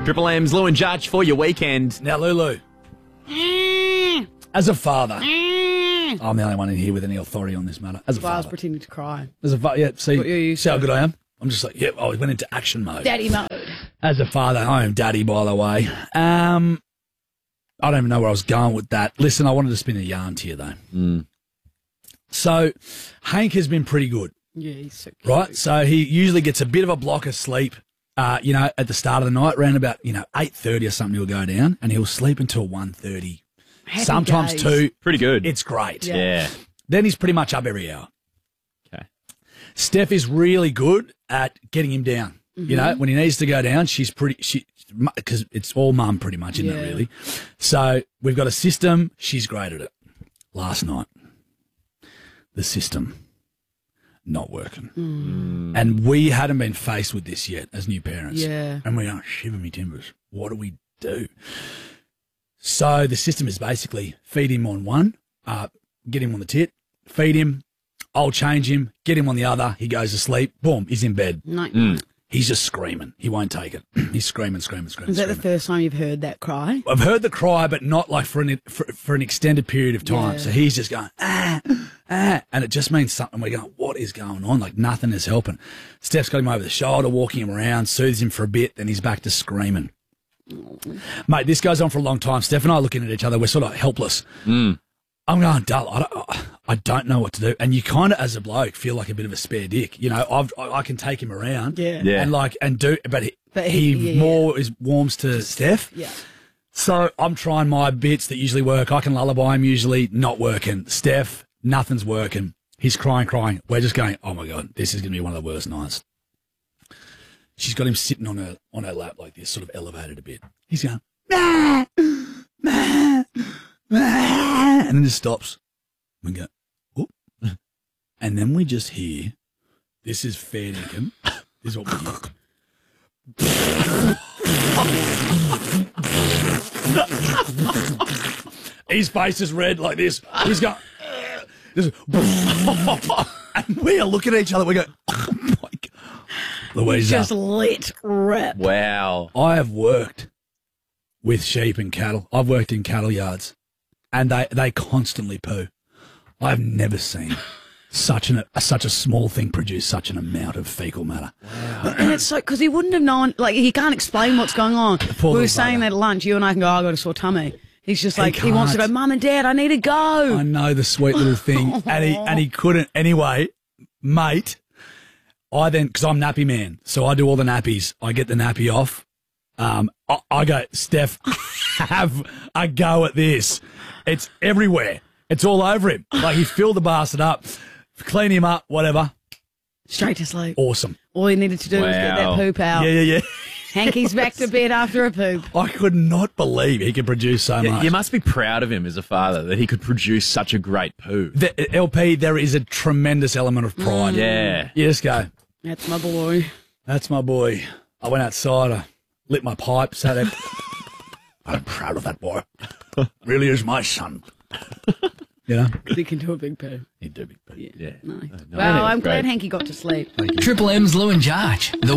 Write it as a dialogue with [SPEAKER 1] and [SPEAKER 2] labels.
[SPEAKER 1] Triple M's Lou and Judge for your weekend.
[SPEAKER 2] Now, Lulu, as a father, I'm the only one in here with any authority on this matter. As a
[SPEAKER 3] Well, I was
[SPEAKER 2] father,
[SPEAKER 3] pretending to cry.
[SPEAKER 2] as a father, yeah.
[SPEAKER 3] What you're
[SPEAKER 2] See
[SPEAKER 3] used
[SPEAKER 2] how
[SPEAKER 3] to.
[SPEAKER 2] good I am. I'm just like, yep. I went into action mode.
[SPEAKER 3] Daddy mode.
[SPEAKER 2] As a father, I am daddy, by the way. I don't even know where I was going with that. Listen, I wanted to spin a yarn to you, though. So, Hank has been pretty good,
[SPEAKER 3] Yeah, he's so cute.
[SPEAKER 2] right? So, he usually gets a bit of a block of sleep, at the start of the night, around about, 8:30 or something, he'll go down, and he'll sleep until 1:30,
[SPEAKER 3] Happy
[SPEAKER 2] sometimes
[SPEAKER 3] days.
[SPEAKER 2] 2.
[SPEAKER 1] Pretty good.
[SPEAKER 2] It's great.
[SPEAKER 1] yeah.
[SPEAKER 2] Then he's pretty much up every hour.
[SPEAKER 1] Okay.
[SPEAKER 2] Steph is really good at getting him down. When he needs to go down, because it's all mum pretty much, isn't it,
[SPEAKER 3] Yeah.
[SPEAKER 2] really? So we've got a system. She's great at it. Last night, the system not working. And we hadn't been faced with this yet as new parents.
[SPEAKER 3] Yeah.
[SPEAKER 2] And we are shiver me timbers. What do we do? So the system is basically feed him on one, get him on the tit, feed him, I'll change him, get him on the other, he goes to sleep, boom, he's in bed.
[SPEAKER 3] No.
[SPEAKER 2] He's just screaming. He won't take it. He's screaming.
[SPEAKER 3] Is that the
[SPEAKER 2] screaming.
[SPEAKER 3] first time you've heard that cry?
[SPEAKER 2] I've heard the cry, but not like for an extended period of time.
[SPEAKER 3] Yeah.
[SPEAKER 2] So he's just going, and it just means something. We're going, what is going on? Like nothing is helping. Steph's got him over the shoulder, walking him around, soothes him for a bit, then he's back to screaming. Mate, this goes on for a long time. Steph and I are looking at each other. We're sort of helpless. I'm going dull. I don't know what to do. And you kind of, as a bloke, feel like a bit of a spare dick. I can take him around.
[SPEAKER 3] Yeah.
[SPEAKER 1] Yeah.
[SPEAKER 2] But he more warms to Steph.
[SPEAKER 3] Yeah.
[SPEAKER 2] So I'm trying my bits that usually work. I can lullaby him, usually not working. Steph, nothing's working. He's crying. We're just going, oh my God, this is going to be one of the worst nights. She's got him sitting on her lap like this, sort of elevated a bit. He's going, "Mah, mah, mah," and then just stops. We go, "Oop." And then we just hear, this is fair dinkum. This is what we hear. His face is red like this. He's going, and we are looking at each other. We go, oh my God. Louisa,
[SPEAKER 3] Just let rip.
[SPEAKER 1] Wow.
[SPEAKER 2] I have worked with sheep and cattle. I've worked in cattle yards, and they constantly poo. I've never seen such a small thing produce such an amount of fecal matter.
[SPEAKER 3] And it's so, because he wouldn't have known, like, he can't explain what's going on.
[SPEAKER 2] Poor
[SPEAKER 3] We were
[SPEAKER 2] little
[SPEAKER 3] saying
[SPEAKER 2] bugger.
[SPEAKER 3] that at lunch, you and I can go, I got a sore tummy. He's just like, he wants to go,
[SPEAKER 2] can't.
[SPEAKER 3] Mum and Dad, I need to go.
[SPEAKER 2] I know, the sweet little thing, and he couldn't. Anyway, mate, I then, because I'm nappy man, so I do all the nappies. I get the nappy off. I go, Steph, have a go at this. It's everywhere. It's all over him. Like, he filled the bastard up, clean him up, whatever.
[SPEAKER 3] Straight to sleep.
[SPEAKER 2] Awesome.
[SPEAKER 3] All he needed to do was get that
[SPEAKER 1] Wow.
[SPEAKER 3] poop out.
[SPEAKER 2] Yeah.
[SPEAKER 3] Hanky's back to bed after a poop.
[SPEAKER 2] I could not believe he could produce so much.
[SPEAKER 1] You must be proud of him as a father that he could produce such a great poo.
[SPEAKER 2] LP, there is a tremendous element of pride.
[SPEAKER 1] Yeah.
[SPEAKER 2] You just go,
[SPEAKER 3] That's my boy.
[SPEAKER 2] that's my boy. I went outside, I lit my pipe, sat there. I'm proud of that boy. Really is my son.
[SPEAKER 3] He can do a big poo.
[SPEAKER 2] He'd do big.
[SPEAKER 1] Yeah.
[SPEAKER 3] Nice.
[SPEAKER 1] No,
[SPEAKER 3] Well,
[SPEAKER 1] that's
[SPEAKER 3] I'm glad
[SPEAKER 1] great.
[SPEAKER 3] Hanky got to sleep.
[SPEAKER 4] Triple M's Lou and Judge.